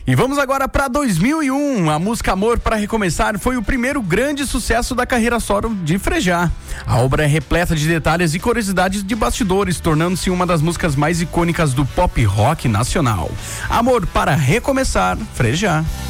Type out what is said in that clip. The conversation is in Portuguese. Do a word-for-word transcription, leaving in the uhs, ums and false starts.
E vamos agora para dois mil e um. A música Amor para Recomeçar foi o primeiro grande sucesso da carreira solo de Frejá. A obra é repleta de detalhes e curiosidades de bastidores, tornando-se uma das músicas mais icônicas do pop rock nacional. Amor para Recomeçar, Frejá.